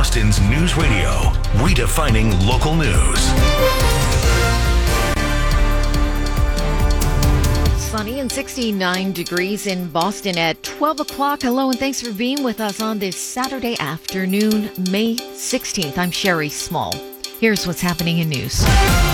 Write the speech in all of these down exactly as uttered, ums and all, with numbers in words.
Boston's News Radio, redefining local news. Sunny and sixty-nine degrees in Boston at twelve o'clock. Hello and thanks for being with us on this Saturday afternoon, May sixteenth. I'm Sherry Small. Here's what's happening in news.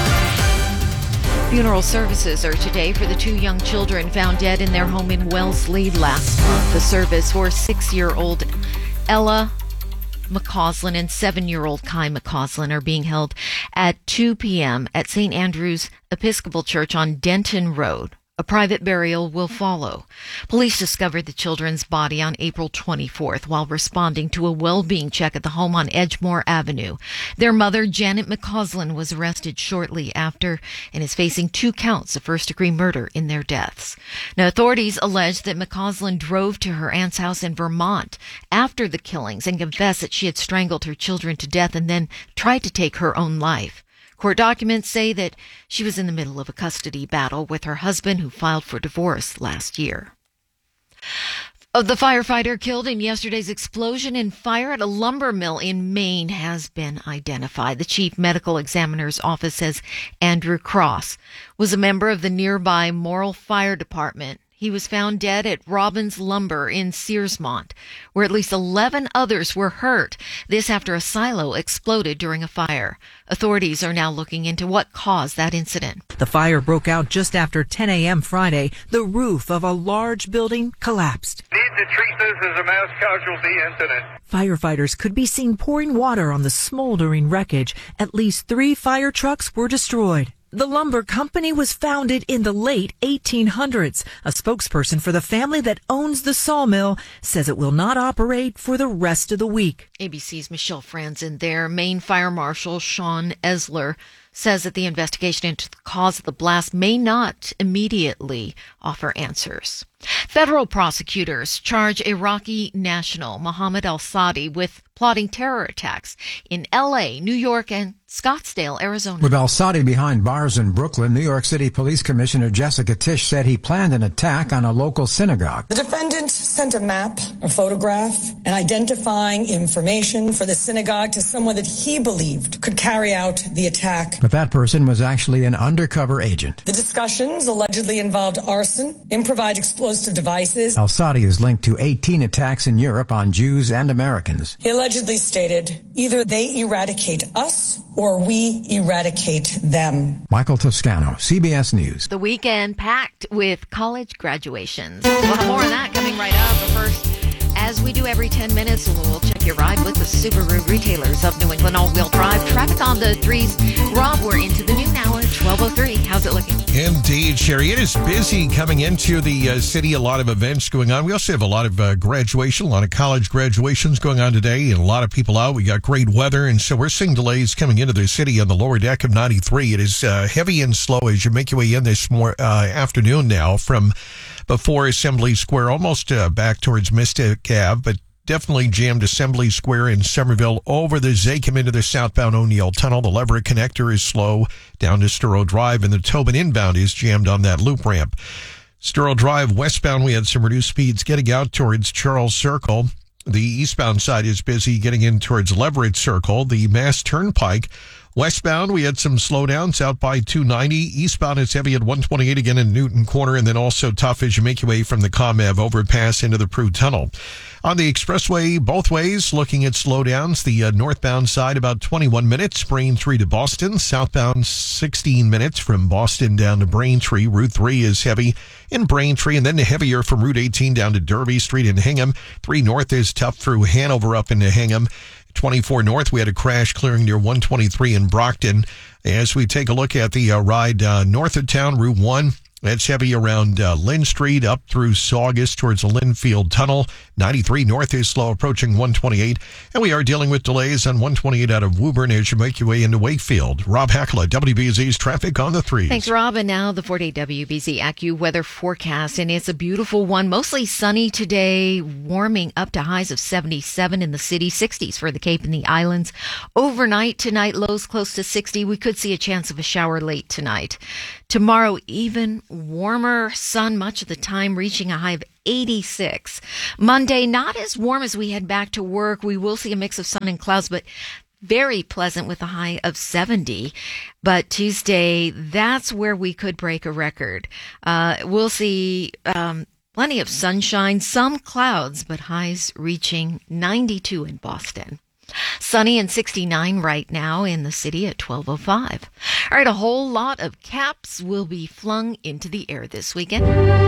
Funeral services are today for the two young children found dead in their home in Wellesley last month. The service for six-year-old Ella McCausland and seven-year-old Kai McCausland are being held at two p.m. at Saint Andrew's Episcopal Church on Denton Road. A private burial will follow. Police discovered the children's body on April twenty-fourth while responding to a well-being check at the home on Edgemore Avenue. Their mother, Janet McCausland, was arrested shortly after and is facing two counts of first-degree murder in their deaths. Now, authorities allege that McCausland drove to her aunt's house in Vermont after the killings and confessed that she had strangled her children to death and then tried to take her own life. Court documents say that she was in the middle of a custody battle with her husband, who filed for divorce last year. Of the firefighter killed in yesterday's explosion and fire at a lumber mill in Maine has been identified. The chief medical examiner's office says Andrew Cross was a member of the nearby Morrill Fire Department. He was found dead at Robbins Lumber in Searsmont, where at least eleven others were hurt. This after a silo exploded during a fire. Authorities are now looking into what caused that incident. The fire broke out just after ten a.m. Friday. The roof of a large building collapsed. Need to treat this as a mass casualty incident. Firefighters could be seen pouring water on the smoldering wreckage. At least three fire trucks were destroyed. The lumber company was founded in the late eighteen hundreds. A spokesperson for the family that owns the sawmill says it will not operate for the rest of the week. A B C's Michelle Franzen there. Maine Fire Marshal Sean Esler says that the investigation into the cause of the blast may not immediately offer answers. Federal prosecutors charge Iraqi national Mohammed al-Sadi with plotting terror attacks in L A, New York, and Scottsdale, Arizona. With al-Sadi behind bars in Brooklyn, New York City Police Commissioner Jessica Tisch said he planned an attack on a local synagogue. The defendant sent a map, a photograph, and identifying information for the synagogue to someone that he believed could carry out the attack. But that person was actually an undercover agent. The discussions allegedly involved arson, improvised explosive devices. Al-Sadi is linked to eighteen attacks in Europe on Jews and Americans. He allegedly stated, either they eradicate us or we eradicate them. Michael Toscano, C B S News. The weekend packed with college graduations. We'll have more of that coming right up. But first, as we do every ten minutes, we'll check your ride with the Subaru retailers of New England all-wheel drive. Traffic on the threes. Rob, we're into the noon hour, twelve oh three. How's it looking? Indeed, Sherry. It is busy coming into the uh, city. A lot of events going on. We also have a lot of uh, graduation, a lot of college graduations going on today, and a lot of people out. We got great weather, and so we're seeing delays coming into the city on the lower deck of ninety-three. It is uh, heavy and slow as you make your way in this more uh, afternoon now from before Assembly Square, almost uh, back towards Mystic Ave, but definitely jammed Assembly Square in Somerville over the Zakim into the southbound O'Neill Tunnel. The Leverett connector is slow down to Sturrow Drive, and the Tobin inbound is jammed on that loop ramp. Sturrow Drive westbound, we had some reduced speeds getting out towards Charles Circle. The eastbound side is busy getting in towards Leverett Circle. The Mass Turnpike westbound, we had some slowdowns out by two ninety. Eastbound, it's heavy at one twenty-eight again in Newton Corner, and then also tough as you make your way from the ComEv overpass into the Prue Tunnel. On the expressway, both ways, looking at slowdowns. The uh, northbound side, about twenty-one minutes, Braintree to Boston. Southbound, sixteen minutes from Boston down to Braintree. Route three is heavy in Braintree, and then heavier from Route eighteen down to Derby Street in Hingham. three North is tough through Hanover up into Hingham. twenty-four North, we had a crash clearing near one twenty-three in Brockton. As we take a look at the uh, ride uh, north of town, Route one, that's heavy around uh, Lynn Street up through Saugus towards the Linfield Tunnel. ninety-three North is slow approaching one twenty-eight. And we are dealing with delays on one twenty-eight out of Woburn as you make your way into Wakefield. Rob Hackler, W B Z's Traffic on the Threes. Thanks, Rob. And now the four-day W B Z AccuWeather forecast. And it's a beautiful one. Mostly sunny today, warming up to highs of seventy-seven in the city, sixties for the Cape and the Islands. Overnight tonight, lows close to sixty. We could see a chance of a shower late tonight. Tomorrow, even warmer sun much of the time, reaching a high of eighty-six. Monday, not as warm as we head back to work. We will see a mix of sun and clouds, but very pleasant with a high of seventy. But Tuesday, that's where we could break a record. Uh, we'll see um, plenty of sunshine, some clouds, but highs reaching ninety-two in Boston. Sunny and sixty-nine right now in the city at twelve oh five. All right, a whole lot of caps will be flung into the air this weekend.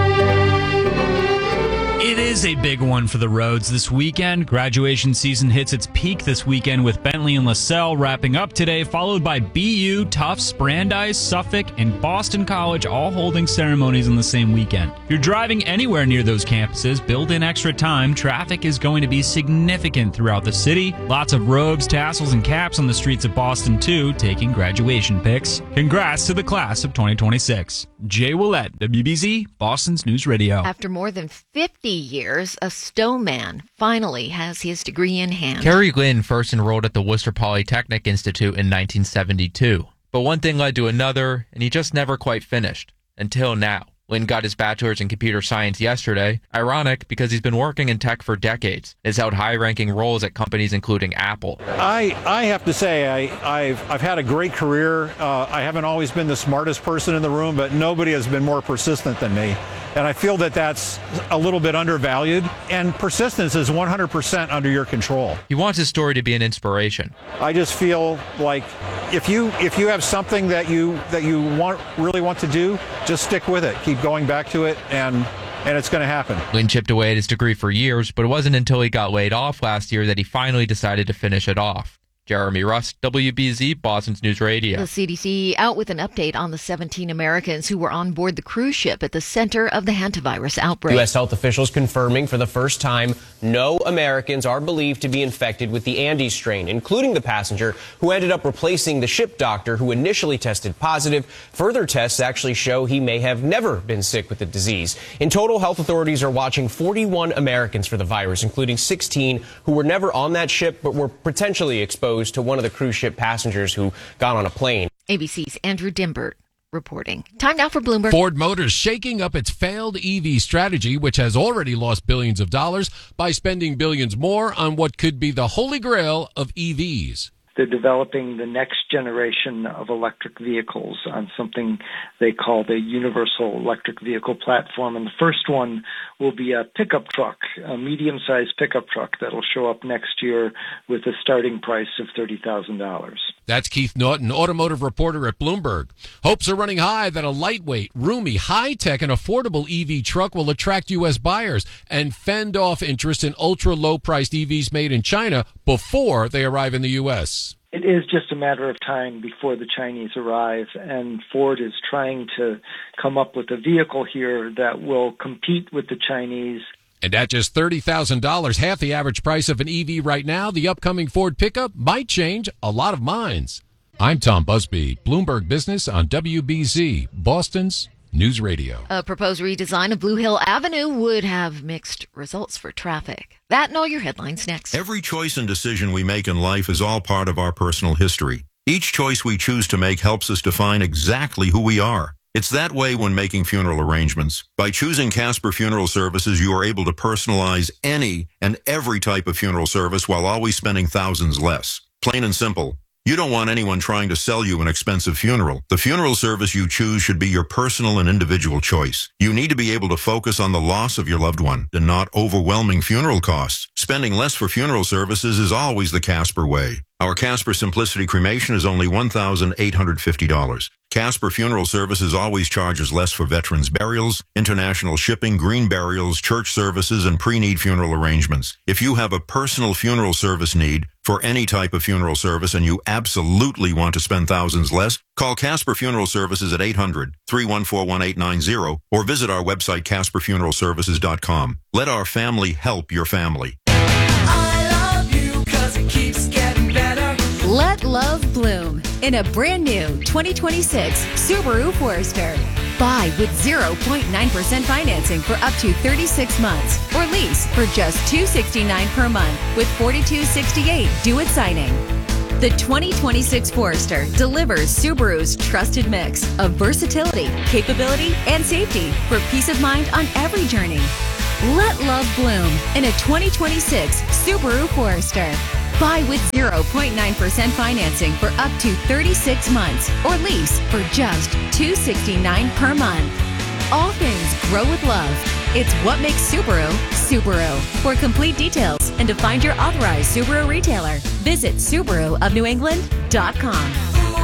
It is a big one for the roads this weekend. Graduation season hits its peak this weekend with Bentley and LaSalle wrapping up today, followed by B U, Tufts, Brandeis, Suffolk, and Boston College all holding ceremonies on the same weekend. If you're driving anywhere near those campuses, build in extra time. Traffic is going to be significant throughout the city. Lots of robes, tassels, and caps on the streets of Boston, too, taking graduation pics. Congrats to the class of twenty twenty-six. Jay Willett, W B Z, Boston's News Radio. After more than fifty years, a Stowe man finally has his degree in hand. Kerry Lynn first enrolled at the Worcester Polytechnic Institute in nineteen seventy-two. But one thing led to another, and he just never quite finished. Until now. Lynn got his bachelor's in computer science yesterday. Ironic, because he's been working in tech for decades. Has held high-ranking roles at companies including Apple. I I have to say, I, I've, I've had a great career. Uh, I haven't always been the smartest person in the room, but nobody has been more persistent than me. And I feel that that's a little bit undervalued. And persistence is one hundred percent under your control. He wants his story to be an inspiration. I just feel like if you if you have something that you that you want really want to do, just stick with it. Keep going back to it, and and it's going to happen. Lynn chipped away at his degree for years, but it wasn't until he got laid off last year that he finally decided to finish it off. Jeremy Rust, W B Z, Boston's News Radio. The C D C out with an update on the seventeen Americans who were on board the cruise ship at the center of the hantavirus outbreak. U S health officials confirming for the first time no Americans are believed to be infected with the Andes strain, including the passenger who ended up replacing the ship doctor who initially tested positive. Further tests actually show he may have never been sick with the disease. In total, health authorities are watching forty-one Americans for the virus, including sixteen who were never on that ship but were potentially exposed to one of the cruise ship passengers who got on a plane. A B C's Andrew Dimbert reporting. Time now for Bloomberg. Ford Motors shaking up its failed E V strategy, which has already lost billions of dollars, by spending billions more on what could be the holy grail of E Vs. They're developing the next generation of electric vehicles on something they call the Universal Electric Vehicle Platform. And the first one will be a pickup truck, a medium-sized pickup truck that'll show up next year with a starting price of thirty thousand dollars. That's Keith Norton, automotive reporter at Bloomberg. Hopes are running high that a lightweight, roomy, high-tech, and affordable E V truck will attract U S buyers and fend off interest in ultra-low-priced E Vs made in China before they arrive in the U S. It is just a matter of time before the Chinese arrive, and Ford is trying to come up with a vehicle here that will compete with the Chinese. And at just thirty thousand dollars, half the average price of an E V right now, the upcoming Ford pickup might change a lot of minds. I'm Tom Busby, Bloomberg Business on W B Z, Boston's News Radio. A proposed redesign of Blue Hill Avenue would have mixed results for traffic. That and all your headlines next. Every choice and decision we make in life is all part of our personal history. Each choice we choose to make helps us define exactly who we are. It's that way when making funeral arrangements. By choosing Casper Funeral Services, you are able to personalize any and every type of funeral service while always spending thousands less. Plain and simple. You don't want anyone trying to sell you an expensive funeral. The funeral service you choose should be your personal and individual choice. You need to be able to focus on the loss of your loved one and not overwhelming funeral costs. Spending less for funeral services is always the Casper way. Our Casper Simplicity Cremation is only one thousand eight hundred fifty dollars. Casper Funeral Services always charges less for veterans' burials, international shipping, green burials, church services, and pre-need funeral arrangements. If you have a personal funeral service need for any type of funeral service and you absolutely want to spend thousands less, call Casper Funeral Services at eight hundred, three one four, one eight nine zero or visit our website casper funeral services dot com. Let our family help your family. I love you 'cause it keeps getting better. Let love bloom in a brand new twenty twenty-six Subaru Forester. Buy with zero point nine percent financing for up to thirty-six months or lease for just two hundred sixty-nine dollars per month with forty-two sixty-eight due at signing. The twenty twenty-six Forester delivers Subaru's trusted mix of versatility, capability, and safety for peace of mind on every journey. Let love bloom in a twenty twenty-six Subaru Forester. Buy with zero point nine percent financing for up to thirty-six months or lease for just two hundred sixty-nine dollars per month. All things grow with love. It's what makes Subaru, Subaru. For complete details and to find your authorized Subaru retailer, visit Subaru of New England dot com.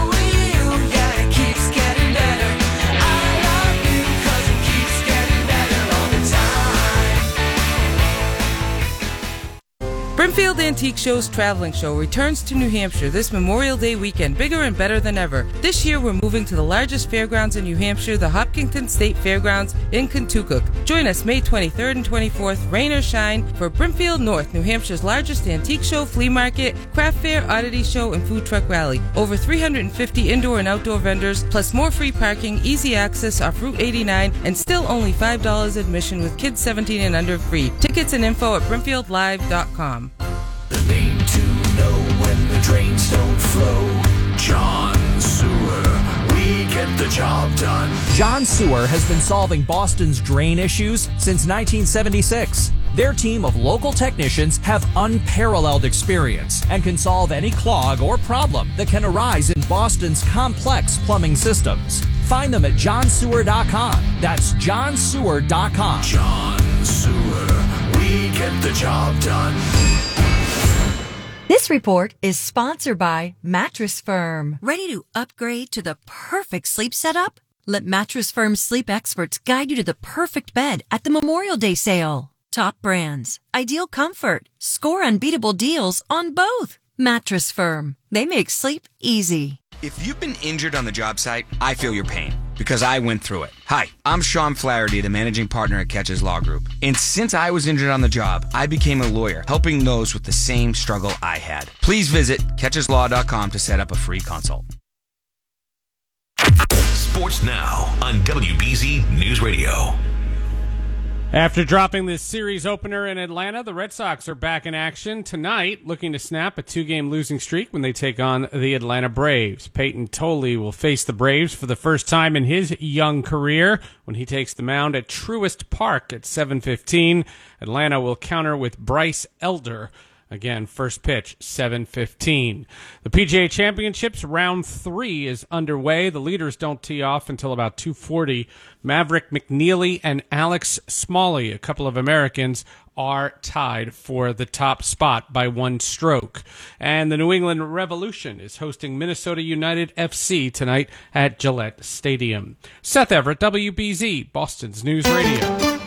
Brimfield Antique Show's traveling show returns to New Hampshire this Memorial Day weekend, bigger and better than ever. This year, we're moving to the largest fairgrounds in New Hampshire, the Hopkinton State Fairgrounds in Kentucky. Join us May twenty-third and twenty-fourth, rain or shine, for Brimfield North, New Hampshire's largest antique show, flea market, craft fair, oddity show, and food truck rally. Over three hundred fifty indoor and outdoor vendors, plus more free parking, easy access off Route eighty-nine, and still only five dollars admission with kids seventeen and under free. Tickets and info at brimfield live dot com. The name to know when the drains don't flow. John Sewer, we get the job done. John Sewer has been solving Boston's drain issues since nineteen seventy-six. Their team of local technicians have unparalleled experience and can solve any clog or problem that can arise in Boston's complex plumbing systems. Find them at john sewer dot com. That's john sewer dot com. John Sewer, we get the job done. This report is sponsored by Mattress Firm. Ready to upgrade to the perfect sleep setup? Let Mattress Firm's sleep experts guide you to the perfect bed at the Memorial Day sale. Top brands, ideal comfort, score unbeatable deals on both. Mattress Firm. They make sleep easy. If you've been injured on the job site, I feel your pain because I went through it. Hi, I'm Sean Flaherty, the managing partner at Catches Law Group. And since I was injured on the job, I became a lawyer, helping those with the same struggle I had. Please visit catches law dot com to set up a free consult. Sports Now on W B Z News Radio. After dropping this series opener in Atlanta, the Red Sox are back in action tonight, looking to snap a two-game losing streak when they take on the Atlanta Braves. Peyton Tolley will face the Braves for the first time in his young career when he takes the mound at Truist Park at seven fifteen. Atlanta will counter with Bryce Elder. Again, first pitch, seven fifteen. The P G A Championships round three is underway. The leaders don't tee off until about two forty. Maverick McNeely and Alex Smalley, a couple of Americans, are tied for the top spot by one stroke. And the New England Revolution is hosting Minnesota United F C tonight at Gillette Stadium. Seth Everett, W B Z, Boston's News Radio.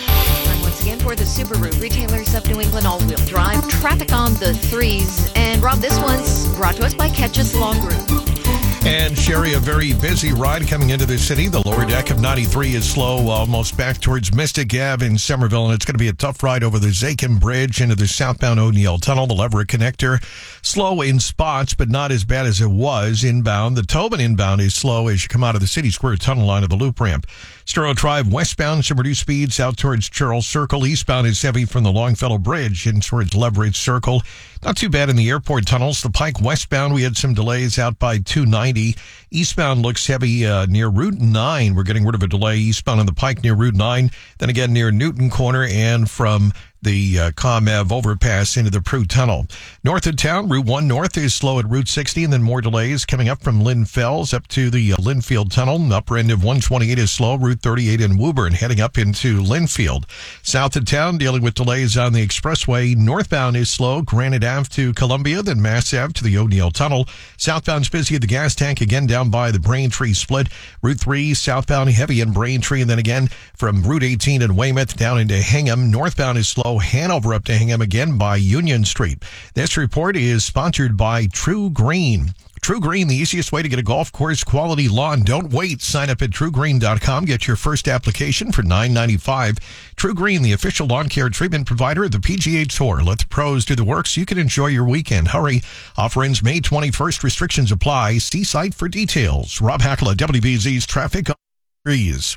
Again for the Subaru retailers of New England all-wheel drive. Traffic on the threes. And Rob, this one's brought to us by Catches Law Group. And Sherry, a very busy ride coming into the city. The lower deck of ninety-three is slow, almost back towards Mystic Ave in Somerville, and it's going to be a tough ride over the Zakin Bridge into the southbound O'Neill Tunnel, the Leverett Connector. Slow in spots, but not as bad as it was inbound. The Tobin inbound is slow as you come out of the City Square tunnel line of the loop ramp. Sterling Drive westbound, some reduced speeds out towards Charles Circle. Eastbound is heavy from the Longfellow Bridge in towards Leverett Circle. Not too bad in the airport tunnels. The Pike westbound, we had some delays out by two ninety. Eastbound looks heavy uh, near Route nine. We're getting rid of a delay eastbound on the Pike near Route nine. Then again near Newton Corner and from the uh, ComEv overpass into the Prue Tunnel. North of town, Route one North is slow at Route sixty, and then more delays coming up from Lynn Fells up to the uh, Linfield Tunnel. The upper end of one twenty-eight is slow. Route thirty-eight in Woburn heading up into Linfield. South of town, dealing with delays on the expressway. Northbound is slow. Granite Ave to Columbia, then Mass Ave to the O'Neill Tunnel. Southbound's busy at the gas tank, again down by the Braintree split. Route three, southbound heavy in Braintree, and then again from Route eighteen in Weymouth down into Hingham. Northbound is slow. Hanover up to Hingham again by Union Street. This report is sponsored by True Green. True Green, the easiest way to get a golf course quality lawn. Don't wait. Sign up at true green dot com. Get your first application for nine ninety-five. True Green, the official lawn care treatment provider of the P G A Tour. Let the pros do the work so you can enjoy your weekend. Hurry. Offer ends May twenty-first. Restrictions apply. See site for details. Rob Hackla, W B Z's Traffic Breeze.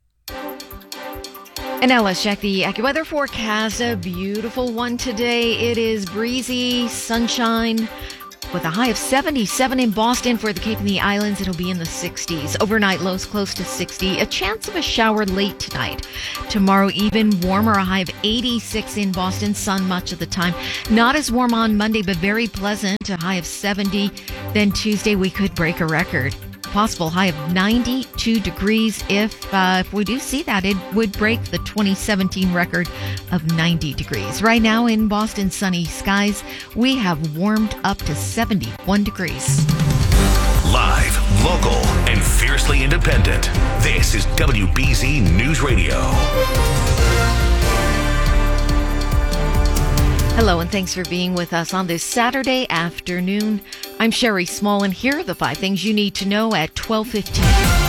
And now let's check the AccuWeather forecast. A beautiful one today. It is breezy, sunshine, with a high of seventy-seven in Boston. For the Cape and the Islands, it'll be in the sixties. Overnight lows close to sixty. A chance of a shower late tonight. Tomorrow, even warmer, a high of eighty-six in Boston. Sun much of the time. Not as warm on Monday, but very pleasant. A high of seventy. Then Tuesday, we could break a record. Possible high of ninety-two degrees. If uh, if we do see that, it would break the twenty seventeen record of ninety degrees. Right now in Boston, sunny skies. We have warmed up to seventy-one degrees. Live, local, and fiercely independent. This is W B Z News Radio. Hello, and thanks for being with us on this Saturday afternoon. I'm Sherry Small, and here are the five things you need to know at twelve fifteen.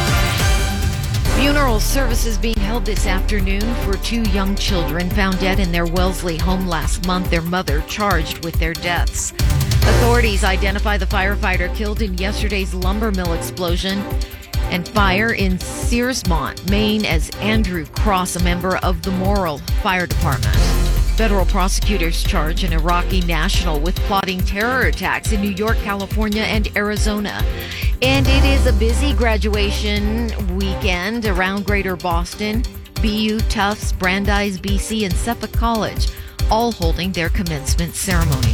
Funeral services being held this afternoon for two young children found dead in their Wellesley home last month. Their mother charged with their deaths. Authorities identify the firefighter killed in yesterday's lumber mill explosion and fire in Searsmont, Maine, as Andrew Cross, a member of the Morrill Fire Department. Federal prosecutors charge an Iraqi national with plotting terror attacks in New York, California, and Arizona. And it is a busy graduation weekend around Greater Boston. B U, Tufts, Brandeis, B C, and Suffolk College, all holding their commencement ceremonies.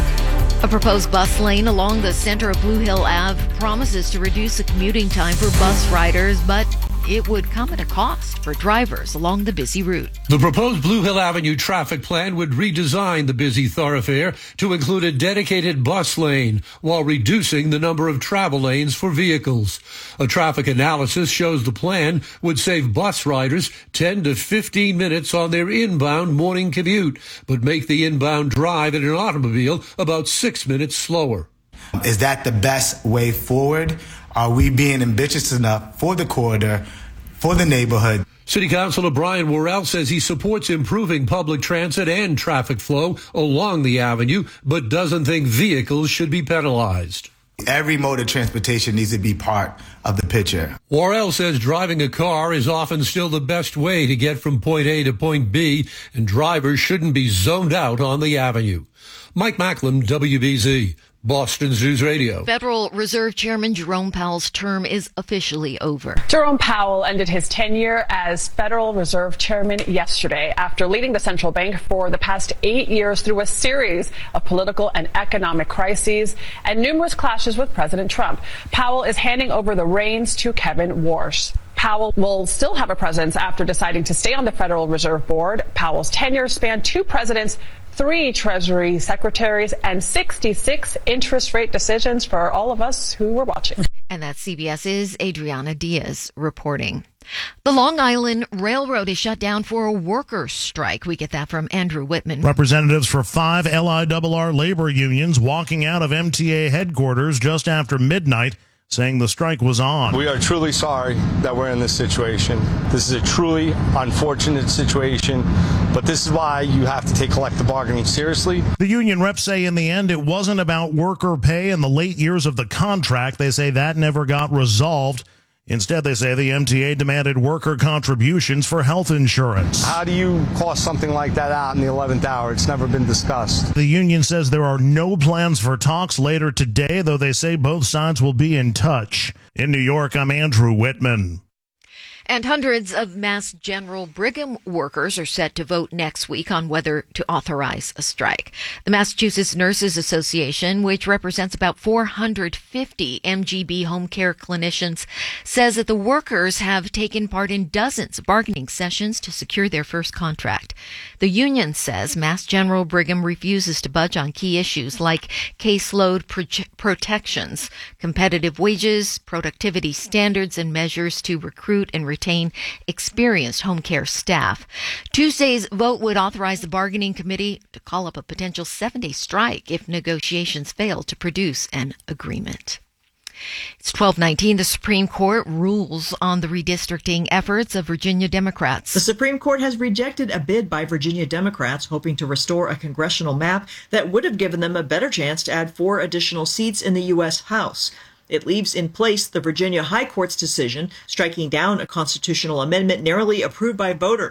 A proposed bus lane along the center of Blue Hill Avenue promises to reduce the commuting time for bus riders, but it would come at a cost for drivers along the busy route. The proposed Blue Hill Avenue traffic plan would redesign the busy thoroughfare to include a dedicated bus lane while reducing the number of travel lanes for vehicles. A traffic analysis shows the plan would save bus riders ten to fifteen minutes on their inbound morning commute, but make the inbound drive in an automobile about six minutes slower. Is that the best way forward? Are we being ambitious enough for the corridor, for the neighborhood? City Councilor Brian Worrell says he supports improving public transit and traffic flow along the avenue, but doesn't think vehicles should be penalized. Every mode of transportation needs to be part of the picture. Worrell says driving a car is often still the best way to get from point A to point B, and drivers shouldn't be zoned out on the avenue. Mike Macklin, W B Z. Boston's News Radio. Federal Reserve Chairman Jerome Powell's term is officially over. Jerome Powell ended his tenure as Federal Reserve Chairman yesterday after leading the central bank for the past eight years through a series of political and economic crises and numerous clashes with President Trump. Powell is handing over the reins to Kevin Warsh. Powell will still have a presence after deciding to stay on the Federal Reserve Board. Powell's tenure spanned two presidents, three Treasury secretaries, and sixty-six interest rate decisions for all of us who were watching. And that's CBS's Adriana Diaz reporting. The Long Island Railroad is shut down for a workers' strike. We get that from Andrew Whitman. Representatives for five L I R R labor unions walking out of M T A headquarters just after midnight, saying the strike was on. We are truly sorry that we're in this situation. This is a truly unfortunate situation, but this is why you have to take collective bargaining seriously. The union reps say in the end it wasn't about worker pay in the late years of the contract. They say that never got resolved. Instead, they say the M T A demanded worker contributions for health insurance. How do you cost something like that out in the eleventh hour? It's never been discussed. The union says there are no plans for talks later today, though they say both sides will be in touch. In New York, I'm Andrew Whitman. And hundreds of Mass General Brigham workers are set to vote next week on whether to authorize a strike. The Massachusetts Nurses Association, which represents about four hundred fifty M G B home care clinicians, says that the workers have taken part in dozens of bargaining sessions to secure their first contract. The union says Mass General Brigham refuses to budge on key issues like caseload pro- protections, competitive wages, productivity standards, and measures to recruit and retain retain experienced home care staff. Tuesday's vote would authorize the bargaining committee to call up a potential seven-day strike if negotiations fail to produce an agreement. It's twelve nineteen. The Supreme Court rules on the redistricting efforts of Virginia Democrats. The Supreme Court has rejected a bid by Virginia Democrats hoping to restore a congressional map that would have given them a better chance to add four additional seats in the U S House. It leaves in place the Virginia High Court's decision striking down a constitutional amendment narrowly approved by voters.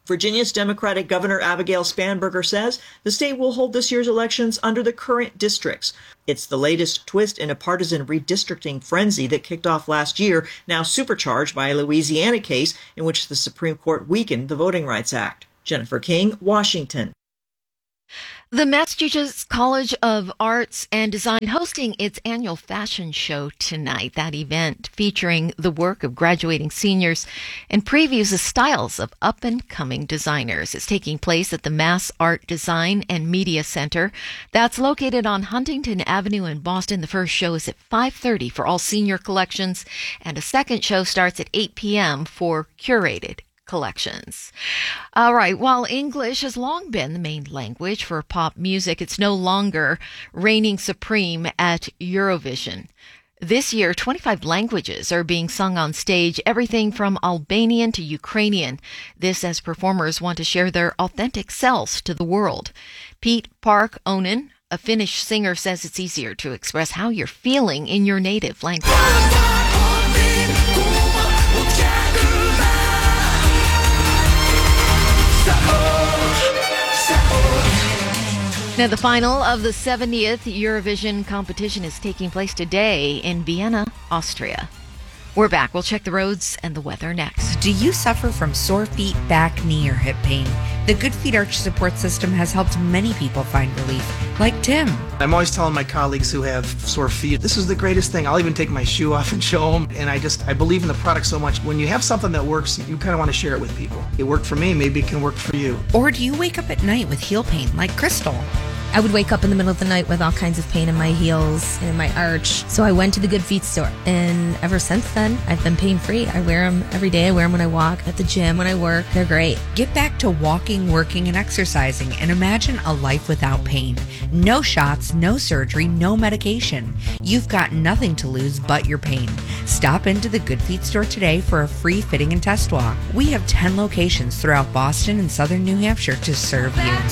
Virginia's Democratic Governor Abigail Spanberger says the state will hold this year's elections under the current districts. It's the latest twist in a partisan redistricting frenzy that kicked off last year, now supercharged by a Louisiana case in which the Supreme Court weakened the Voting Rights Act. Jennifer King, Washington. The Massachusetts College of Arts and Design hosting its annual fashion show tonight. That event featuring the work of graduating seniors and previews the styles of up-and-coming designers. It's taking place at the Mass Art Design and Media Center. That's located on Huntington Avenue in Boston. The first show is at five thirty for all senior collections, and a second show starts at eight p.m. for curated collections. All right, while English has long been the main language for pop music, it's no longer reigning supreme at Eurovision. This year, twenty-five languages are being sung on stage, everything from Albanian to Ukrainian. This as performers want to share their authentic selves to the world. Pete Park Onen, a Finnish singer, says it's easier to express how you're feeling in your native language. Now, the final of the seventieth Eurovision competition is taking place today in Vienna, Austria. We're back. We'll check the roads and the weather next. Do you suffer from sore feet, back, knee, or hip pain? The Good Feet Arch Support System has helped many people find relief, like Tim. I'm always telling my colleagues who have sore feet, this is the greatest thing. I'll even take my shoe off and show them. And I just, I believe in the product so much. When you have something that works, you kind of want to share it with people. It worked for me, maybe it can work for you. Or do you wake up at night with heel pain, like Crystal? I would wake up in the middle of the night with all kinds of pain in my heels and in my arch. So I went to the Good Feet store. And ever since then, I've been pain-free. I wear them every day. I wear them when I walk, at the gym, when I work. They're great. Get back to walking, working, and exercising, and imagine a life without pain. No shots, no surgery, no medication. You've got nothing to lose but your pain. Stop into the Good Feet store today for a free fitting and test walk. We have ten locations throughout Boston and southern New Hampshire to serve you.